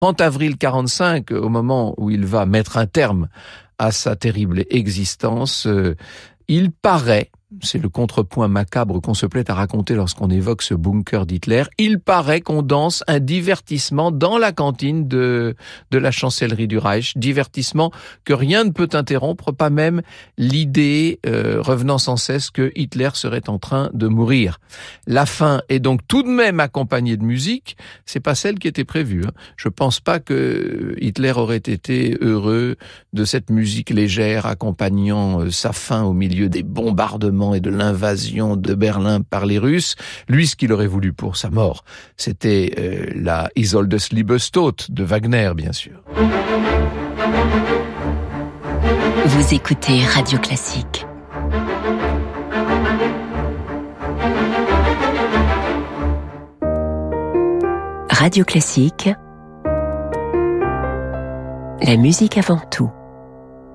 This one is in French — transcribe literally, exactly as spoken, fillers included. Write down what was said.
trente avril quarante-cinq, au moment où il va mettre un terme à sa terrible existence, euh, il paraît, c'est le contrepoint macabre qu'on se plaît à raconter lorsqu'on évoque ce bunker d'Hitler, il paraît qu'on danse un divertissement dans la cantine de, de la chancellerie du Reich, divertissement que rien ne peut interrompre, pas même l'idée euh, revenant sans cesse que Hitler serait en train de mourir. La fin est donc tout de même accompagnée de musique, c'est pas celle qui était prévue. Hein. Je pense pas que Hitler aurait été heureux de cette musique légère accompagnant euh, sa fin au milieu des bombardements et de l'invasion de Berlin par les Russes. Lui, ce qu'il aurait voulu pour sa mort, c'était euh, la Isoldes Liebestod de Wagner, bien sûr. Vous écoutez Radio Classique. Radio Classique, la musique avant tout.